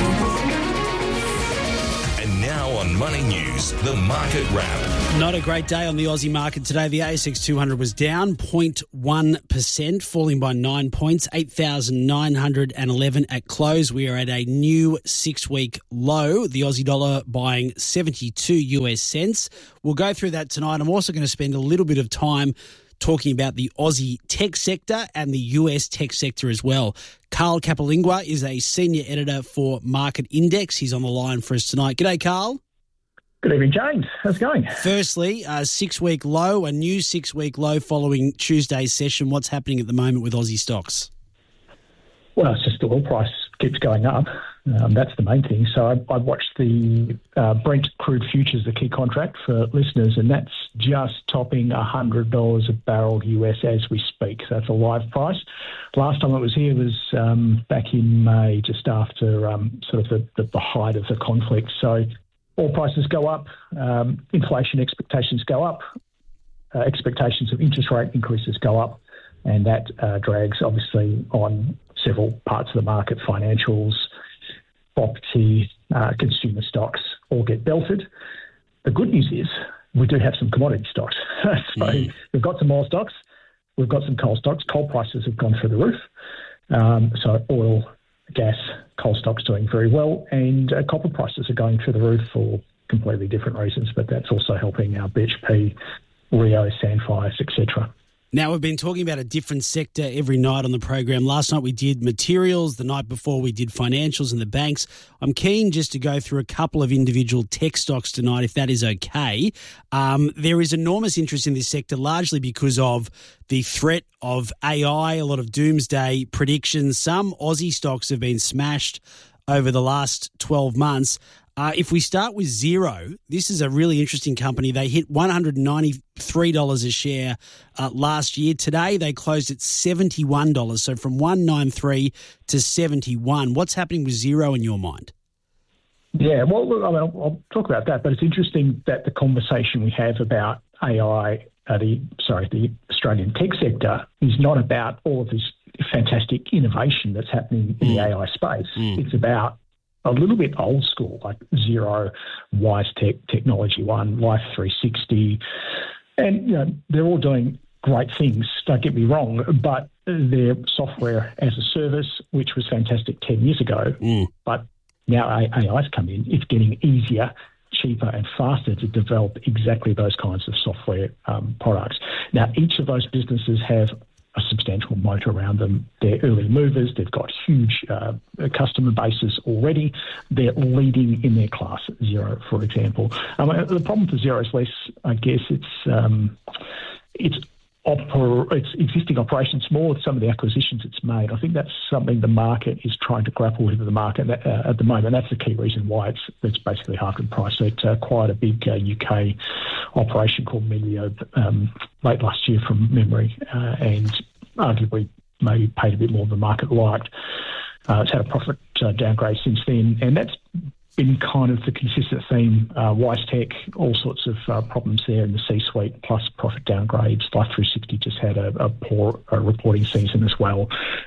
And now on Money News, the market wrap. Not a great day on the Aussie market today. The A S X two hundred was down zero point one percent, falling by nine points, eight thousand nine hundred eleven at close. We are at a new six-week low. The Aussie dollar buying seventy-two US cents. We'll go through that tonight. I'm also going to spend a little bit of time talking about the Aussie tech sector and the U S tech sector as well. Carl Capolingua is a senior editor for Market Index. He's on the line for us tonight. G'day, Carl. Good evening, James. How's it going? Firstly, a six-week low, a new six-week low following Tuesday's session. What's happening at the moment with Aussie stocks? Well, it's just the oil price keeps going up. Um, that's the main thing. So I, I watched the uh, Brent crude futures, the key contract for listeners, and that's just topping one hundred dollars a barrel U S as we speak. So that's a live price. Last time it was here was um, back in May, just after um, sort of the, the, the height of the conflict. So oil prices go up, um, inflation expectations go up, uh, expectations of interest rate increases go up, and that uh, drags obviously on several parts of the market, financials, property, uh, consumer stocks all get belted. The good news is we do have some commodity stocks. so mm. we've got some oil stocks, we've got some coal stocks. Coal prices have gone through the roof. Um, so oil, gas, coal stocks doing very well, and uh, copper prices are going through the roof for completely different reasons, but that's also helping our B H P, Rio, Sandfires, et cetera. Now, we've been talking about a different sector every night on the program. Last night we did materials. The night before we did financials and the banks. I'm keen just to go through a couple of individual tech stocks tonight, if that is okay. Um, there is enormous interest in this sector, largely because of the threat of A I, a lot of doomsday predictions. Some Aussie stocks have been smashed over the last twelve months. Uh, if we start with Xero, this is a really interesting company. They hit one hundred ninety-three dollars a share uh, last year. Today, they closed at seventy-one dollars, so from one hundred ninety-three to seventy-one. What's happening with Xero in your mind? Yeah, well, I mean, I'll, I'll talk about that, but it's interesting that the conversation we have about A I, uh, the sorry, the Australian tech sector is not about all of this fantastic innovation that's happening in mm. the A I space. Mm. It's about a little bit old school, like Xero, WiseTech, Technology One, Life three sixty. And, you know, they're all doing great things, don't get me wrong, but they're software as a service, which was fantastic ten years ago. Mm. But now A I's come in, it's getting easier, cheaper and faster to develop exactly those kinds of software um, products. Now, each of those businesses have a substantial moat around them. They're early movers. They've got huge uh, customer bases already. They're leading in their class, Xero, for example. Um, the problem for Xero is less, I guess, it's um, it's oper- its existing operations, more with some of the acquisitions it's made. I think that's something the market is trying to grapple with the market uh, at the moment. That's the key reason why it's it's basically half the price. It uh, acquired a big uh, U K operation called Melio um, late last year from memory, uh, and arguably maybe paid a bit more than the market liked. Uh, it's had a profit uh, downgrade since then, and that's been kind of the consistent theme. Uh, WiseTech, all sorts of uh, problems there in the C-suite, plus profit downgrades. Life three sixty just had a, a poor uh, reporting season as well.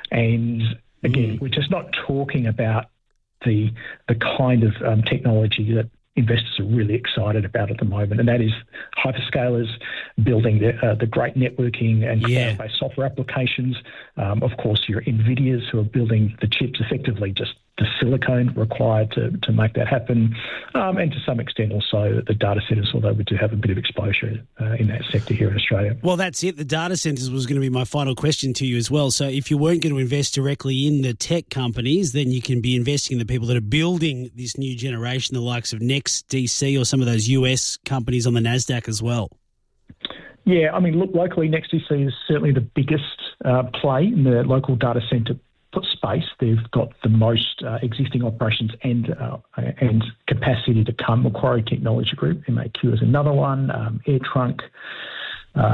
And again, mm. we're just not talking about the the kind of um, technology that investors are really excited about at the moment, and that is hyperscalers building the, uh, the great networking and yeah. cloud-based software applications. Um, of course, your NVIDIAs who are building the chips, effectively just the silicone required to, to make that happen, um, and to some extent also the data centres, although we do have a bit of exposure uh, in that sector here in Australia. Well, that's it. The data centres was going to be my final question to you as well. So if you weren't going to invest directly in the tech companies, then you can be investing in the people that are building this new generation, the likes of Next D C or some of those U S companies on the NASDAQ as well. Yeah, I mean, look, locally, Next D C is certainly the biggest uh, play in the local data centre space. They've got the most uh, existing operations and uh, and capacity to come. Macquarie Technology Group, M A Q, is another one. Um, AirTrunk, uh,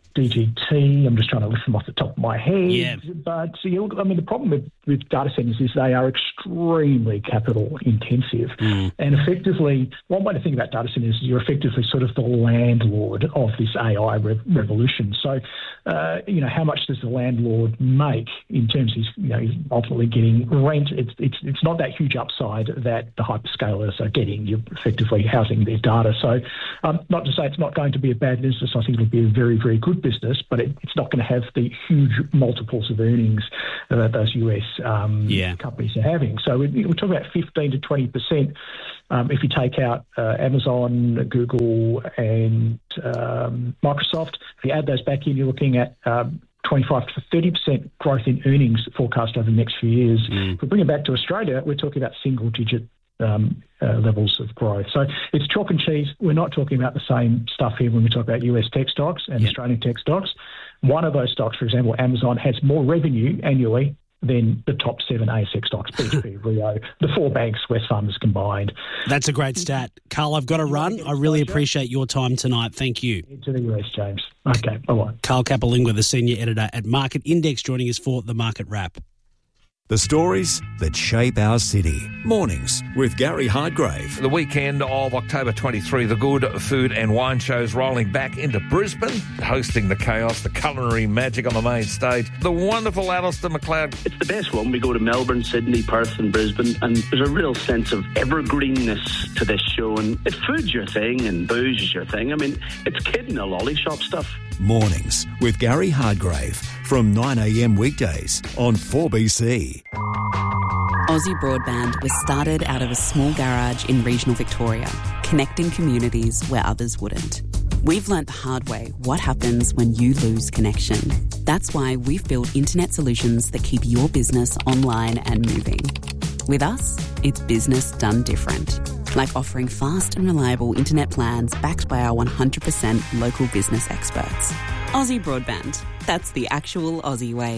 D G T. I'm just trying to list them off the top of my head. Yeah. But so you, I mean, the problem with, with data centres is they are extremely capital intensive. Mm. And effectively, one way to think about data centres is you're effectively sort of the landlord of this A I re- revolution. So, uh, you know, how much does the landlord make in terms of, you know, he's ultimately getting rent? It's, it's, it's not that huge upside that the hyperscalers are getting. You're effectively housing their data. So um, not to say it's not going to be a bad business. I think it'll be a very, very good business, but it, it's not going to have the huge multiples of earnings that those U S um, yeah. companies are having. So we, we're talking about fifteen to twenty percent um, if you take out uh, Amazon, Google and um, Microsoft. If you add those back in, you're looking at um, twenty-five to thirty percent growth in earnings forecast over the next few years. Mm. If we bring it back to Australia, we're talking about single-digit Um, uh, levels of growth. So it's chalk and cheese. We're not talking about the same stuff here when we talk about U S tech stocks and yep. Australian tech stocks. One of those stocks, for example, Amazon, has more revenue annually than the top seven A S X stocks, B H P, Rio, the four banks, Wesfarmers combined. That's a great stat. Carl, I've got to run. I really appreciate your time tonight. Thank you. To the U S, James. Okay, bye-bye. Carl Capilingua, the senior editor at Market Index, joining us for the Market Wrap. The stories that shape our city. Mornings with Gary Hardgrave. The weekend of October twenty-third, the Good Food and Wine Show's rolling back into Brisbane, hosting the chaos, the culinary magic on the main stage. The wonderful Alistair McLeod. It's the best one. We go to Melbourne, Sydney, Perth and Brisbane, and there's a real sense of evergreenness to this show. And if food's your thing and booze is your thing, I mean, it's kid in a lolly shop stuff. Mornings with Gary Hardgrave from nine a.m. weekdays on four B C. Aussie Broadband was started out of a small garage in regional Victoria, connecting communities where others wouldn't. We've learnt the hard way what happens when you lose connection. That's why we've built internet solutions that keep your business online and moving. With us, it's business done different. Like offering fast and reliable internet plans backed by our one hundred percent local business experts. Aussie Broadband. That's the actual Aussie way.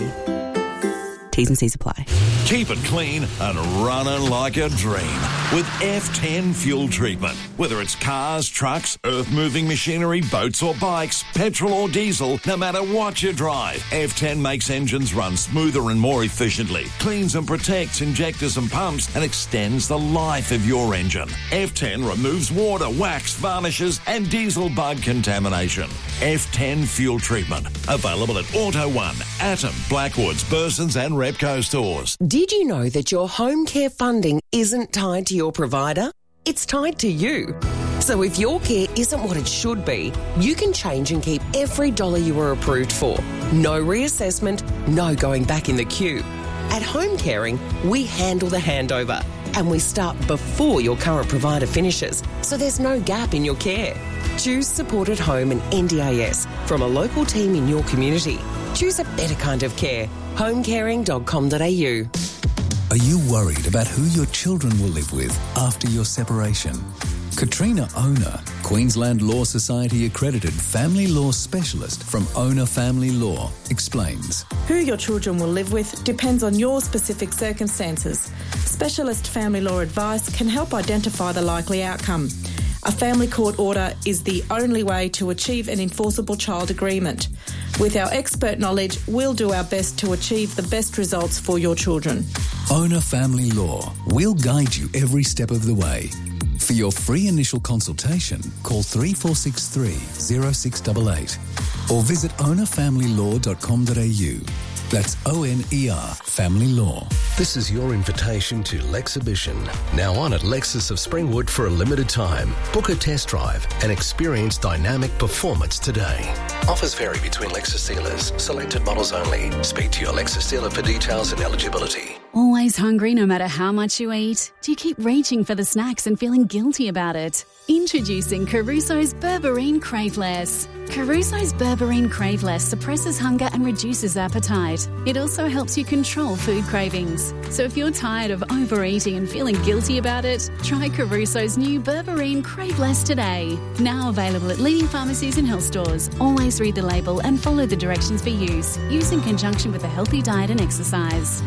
T's and C's apply. Keep it clean and running like a dream with F ten fuel treatment. Whether it's cars, trucks, earth-moving machinery, boats or bikes, petrol or diesel, no matter what you drive, F ten makes engines run smoother and more efficiently, cleans and protects injectors and pumps, and extends the life of your engine. F ten removes water, wax, varnishes, and diesel bug contamination. F ten fuel treatment. Available at Auto One, Atom, Blackwoods, Burson's and Repco stores. Did you know that your home care funding isn't tied to your provider? It's tied to you. So if your care isn't what it should be, you can change and keep every dollar you were approved for. No reassessment, no going back in the queue. At Home Caring, we handle the handover and we start before your current provider finishes, so there's no gap in your care. Choose Supported Home and N D I S from a local team in your community. Choose a better kind of care. home caring dot com dot a u. Are you worried about who your children will live with after your separation? Katrina Owner, Queensland Law Society accredited family law specialist from Owner Family Law, explains. Who your children will live with depends on your specific circumstances. Specialist family law advice can help identify the likely outcome. A family court order is the only way to achieve an enforceable child agreement. With our expert knowledge, we'll do our best to achieve the best results for your children. Owner Family Law. We'll guide you every step of the way. For your free initial consultation, call three four six three, zero six eight eight or visit owner family law dot com dot a u. That's O N E R, Family Law. This is your invitation to Lexhibition, now on at Lexus of Springwood for a limited time. Book a test drive and experience dynamic performance today. Offers vary between Lexus dealers. Selected models only. Speak to your Lexus dealer for details and eligibility. Always hungry no matter how much you eat? Do you keep reaching for the snacks and feeling guilty about it? Introducing Caruso's Berberine Craveless. Caruso's Berberine Craveless suppresses hunger and reduces appetite. It also helps you control food cravings. So if you're tired of overeating and feeling guilty about it, try Caruso's new Berberine Craveless today. Now available at leading pharmacies and health stores. Always read the label and follow the directions for use. Use in conjunction with a healthy diet and exercise.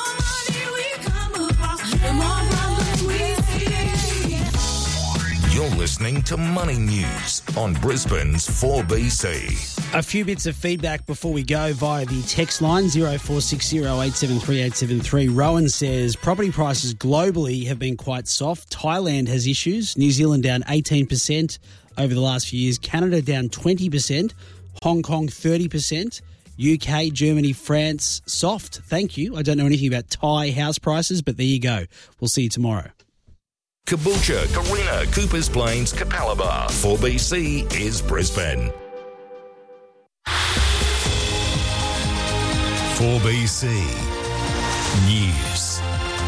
You're listening to Money News on Brisbane's four B C. A few bits of feedback before we go via the text line zero four six zero eight seven three eight seven three. Rowan says property prices globally have been quite soft. Thailand has issues. New Zealand down eighteen percent over the last few years. Canada down twenty percent. Hong Kong thirty percent. U K, Germany, France, soft. Thank you. I don't know anything about Thai house prices, but there you go. We'll see you tomorrow. Caboolture, Carina, Coopers Plains, Capalaba. four B C is Brisbane. four B C News.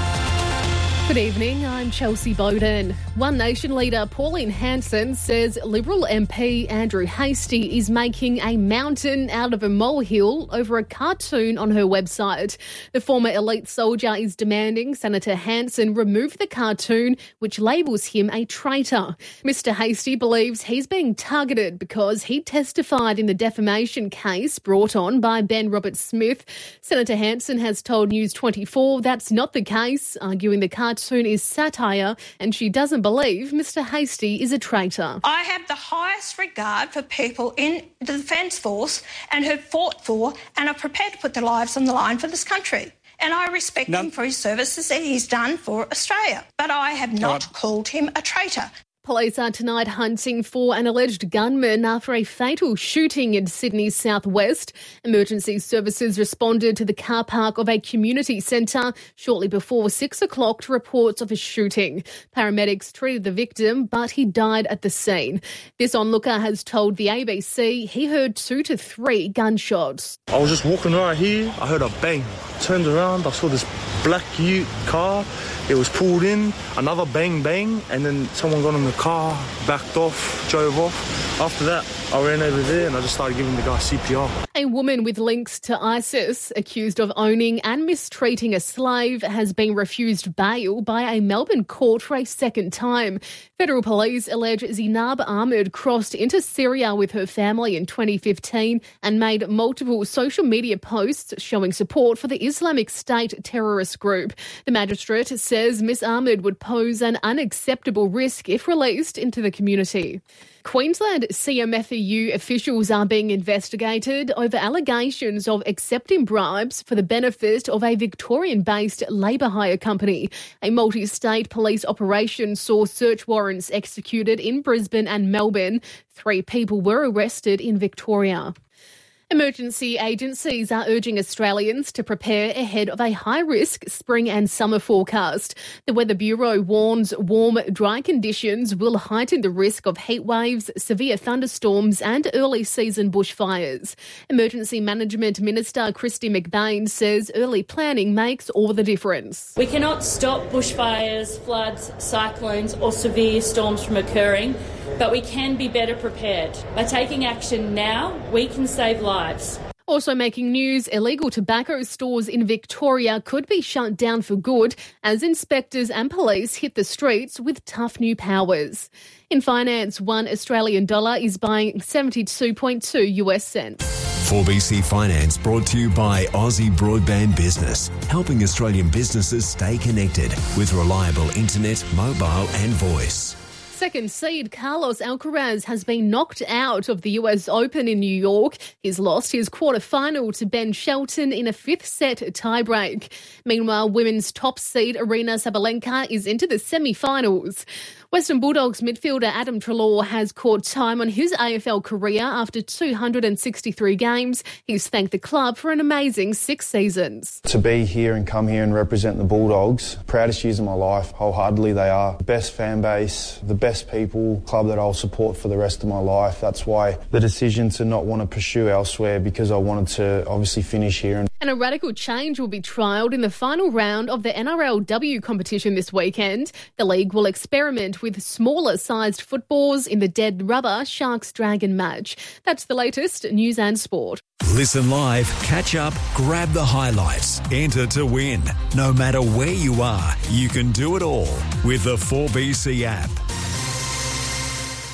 Good evening, I'm Chelsea Bowden. One Nation leader Pauline Hanson says Liberal M P Andrew Hastie is making a mountain out of a molehill over a cartoon on her website. The former elite soldier is demanding Senator Hanson remove the cartoon, which labels him a traitor. Mister Hastie believes he's being targeted because he testified in the defamation case brought on by Ben Roberts-Smith. Senator Hanson has told News twenty-four that's not the case, arguing the cartoon is satire and she doesn't believe Mister Hastie is a traitor. I have the highest regard for people in the Defence Force and who've fought for and are prepared to put their lives on the line for this country. And I respect no. him for his services that he's done for Australia. But I have not right. called him a traitor. Police are tonight hunting for an alleged gunman after a fatal shooting in Sydney's southwest. Emergency services responded to the car park of a community centre shortly before six o'clock to reports of a shooting. Paramedics treated the victim, but he died at the scene. This onlooker has told the A B C he heard two to three gunshots. I was just walking right here. I heard a bang. Turned around. I saw this black ute car. It was pulled in, another bang, bang, and then someone got in the car, backed off, drove off. After that, I ran over there and I just started giving the guy C P R. A woman with links to ISIS, accused of owning and mistreating a slave, has been refused bail by a Melbourne court for a second time. Federal police allege Zinab Ahmed crossed into Syria with her family in twenty fifteen and made multiple social media posts showing support for the Islamic State terrorist group. The magistrate says Miss Ahmed would pose an unacceptable risk if released into the community. Queensland C M F E U officials are being investigated over allegations of accepting bribes for the benefit of a Victorian-based labour hire company. A multi-state police operation saw search warrants executed in Brisbane and Melbourne. Three people were arrested in Victoria. Emergency agencies are urging Australians to prepare ahead of a high-risk spring and summer forecast. The Weather Bureau warns warm, dry conditions will heighten the risk of heat waves, severe thunderstorms and early-season bushfires. Emergency Management Minister Kristy McBain says early planning makes all the difference. We cannot stop bushfires, floods, cyclones or severe storms from occurring, but we can be better prepared. By taking action now, we can save lives. Also making news, illegal tobacco stores in Victoria could be shut down for good as inspectors and police hit the streets with tough new powers. In finance, one Australian dollar is buying seventy-two point two US cents. four B C Finance brought to you by Aussie Broadband Business, helping Australian businesses stay connected with reliable internet, mobile and voice. Second seed Carlos Alcaraz has been knocked out of the U S Open in New York. He's lost his quarter-final to Ben Shelton in a fifth-set tiebreak. Meanwhile, women's top seed Aryna Sabalenka is into the semi-finals. Western Bulldogs midfielder Adam Treloar has caught time on his A F L career after two hundred sixty-three games. He's thanked the club for an amazing six seasons. To be here and come here and represent the Bulldogs, proudest years of my life, wholeheartedly they are. Best fan base, the best people, club that I'll support for the rest of my life. That's why the decision to not want to pursue elsewhere, because I wanted to obviously finish here. And, and a radical change will be trialled in the final round of the N R L W competition this weekend. The league will experiment with smaller-sized footballs in the dead rubber Sharks-Dragon match. That's the latest news and sport. Listen live, catch up, grab the highlights, enter to win. No matter where you are, you can do it all with the four B C app.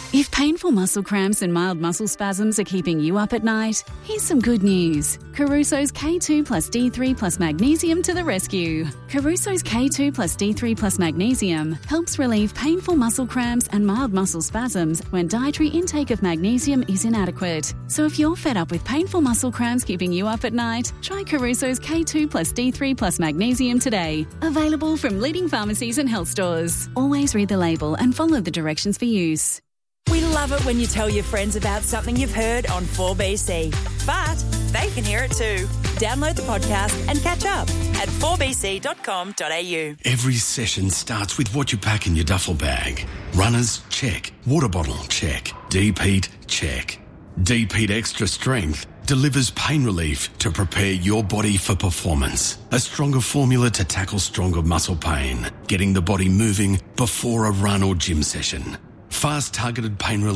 If painful muscle cramps and mild muscle spasms are keeping you up at night, here's some good news. Caruso's K two plus D three plus magnesium to the rescue. Caruso's K two plus D three plus magnesium helps relieve painful muscle cramps and mild muscle spasms when dietary intake of magnesium is inadequate. So if you're fed up with painful muscle cramps keeping you up at night, try Caruso's K two plus D three plus magnesium today. Available from leading pharmacies and health stores. Always read the label and follow the directions for use. We love it when you tell your friends about something you've heard on four B C. But they can hear it too. Download the podcast and catch up at four b c dot com dot a u. Every session starts with what you pack in your duffel bag. Runners, check. Water bottle, check. D-Pete, check. D-Pete Extra Strength delivers pain relief to prepare your body for performance. A stronger formula to tackle stronger muscle pain, getting the body moving before a run or gym session. Fast targeted pain relief